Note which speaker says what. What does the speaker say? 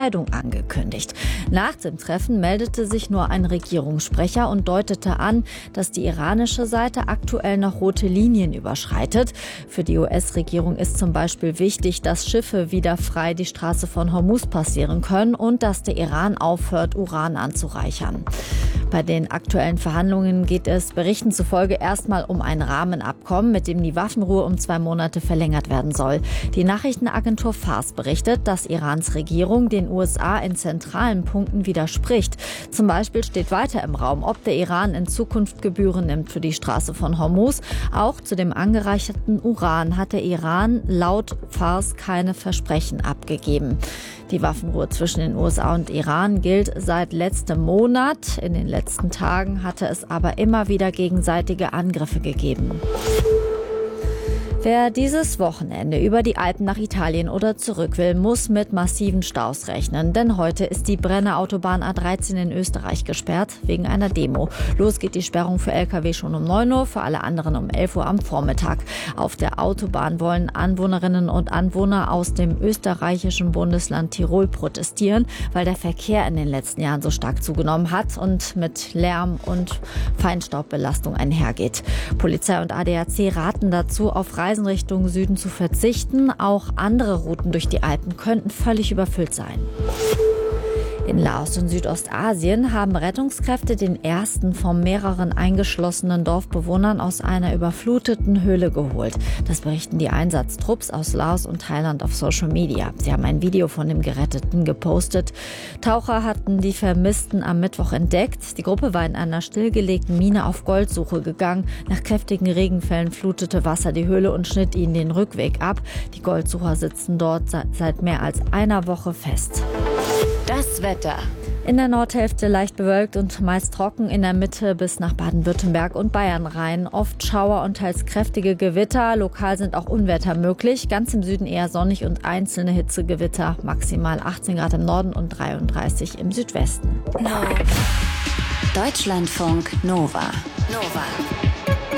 Speaker 1: Scheidung angekündigt. Nach dem Treffen meldete sich nur ein Regierungssprecher und deutete an, dass die iranische Seite aktuell noch rote Linien überschreitet. Für die US-Regierung ist zum Beispiel wichtig, dass Schiffe wieder frei die Straße von Hormuz passieren können und dass der Iran aufhört, Uran anzureichern. Bei den aktuellen Verhandlungen geht es Berichten zufolge erstmal um ein Rahmenabkommen, mit dem die Waffenruhe um 2 Monate verlängert werden soll. Die Nachrichtenagentur Fars berichtet, dass Irans Regierung den USA in zentralen Punkten widerspricht. Zum Beispiel steht weiter im Raum, ob der Iran in Zukunft Gebühren nimmt für die Straße von Hormuz. Auch zu dem angereicherten Uran hat der Iran laut Fars keine Versprechen abgegeben. Die Waffenruhe zwischen den USA und Iran gilt seit letztem Monat. In den letzten Tagen hatte es aber immer wieder gegenseitige Angriffe gegeben. Wer dieses Wochenende über die Alpen nach Italien oder zurück will, muss mit massiven Staus rechnen. Denn heute ist die Brenner Autobahn A13 in Österreich gesperrt wegen einer Demo. Los geht die Sperrung für Lkw schon um 9 Uhr, für alle anderen um 11 Uhr am Vormittag. Auf der Autobahn wollen Anwohnerinnen und Anwohner aus dem österreichischen Bundesland Tirol protestieren, weil der Verkehr in den letzten Jahren so stark zugenommen hat und mit Lärm und Feinstaubbelastung einhergeht. Polizei und ADAC raten dazu, auf Reisen Richtung Süden zu verzichten. Auch andere Routen durch die Alpen könnten völlig überfüllt sein. In Laos und Südostasien haben Rettungskräfte den ersten von mehreren eingeschlossenen Dorfbewohnern aus einer überfluteten Höhle geholt. Das berichten die Einsatztrupps aus Laos und Thailand auf Social Media. Sie haben ein Video von dem Geretteten gepostet. Taucher hatten die Vermissten am Mittwoch entdeckt. Die Gruppe war in einer stillgelegten Mine auf Goldsuche gegangen. Nach kräftigen Regenfällen flutete Wasser die Höhle und schnitt ihnen den Rückweg ab. Die Goldsucher sitzen dort seit mehr als einer Woche fest.
Speaker 2: Das Wetter.
Speaker 1: In der Nordhälfte leicht bewölkt und meist trocken, in der Mitte bis nach Baden-Württemberg und Bayern rein. Oft Schauer und teils kräftige Gewitter. Lokal sind auch Unwetter möglich. Ganz im Süden eher sonnig und einzelne Hitzegewitter. Maximal 18 Grad im Norden und 33 im Südwesten.
Speaker 2: Deutschlandfunk Nova.